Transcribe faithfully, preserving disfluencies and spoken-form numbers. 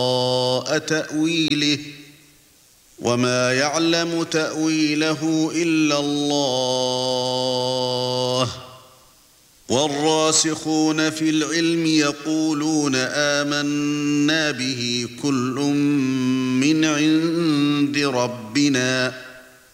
تأويله وما يعلم تأويله إلا الله والراسخون في العلم يقولون آمنا به كل من عند ربنا